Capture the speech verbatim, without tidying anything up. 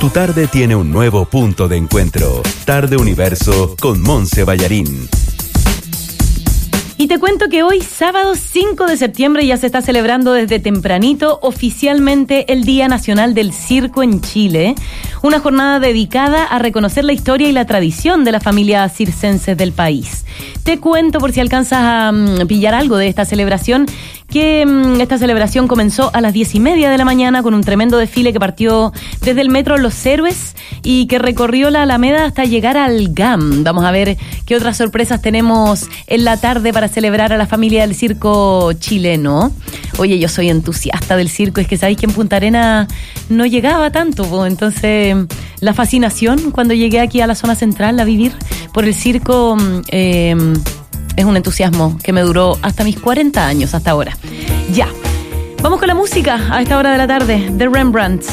Tu tarde tiene un nuevo punto de encuentro. Tarde Universo con Monse Ballarín. Y te cuento que hoy, sábado cinco de septiembre, ya se está celebrando desde tempranito oficialmente el Día Nacional del Circo en Chile. Una jornada dedicada a reconocer la historia y la tradición de las familias circenses del país. Te cuento, por si alcanzas a um, pillar algo de esta celebración, que um, esta celebración comenzó a las diez y media de la mañana con un tremendo desfile que partió desde el Metro Los Héroes y que recorrió la Alameda hasta llegar al G A M. Vamos a ver qué otras sorpresas tenemos en la tarde para celebrar a la familia del circo chileno. Oye, yo soy entusiasta del circo, es que sabéis que en Punta Arenas no llegaba tanto, pues, entonces la fascinación cuando llegué aquí a la zona central a vivir por el circo eh, es un entusiasmo que me duró hasta mis cuarenta años, hasta ahora. Ya, vamos con la música a esta hora de la tarde, The Rembrandts.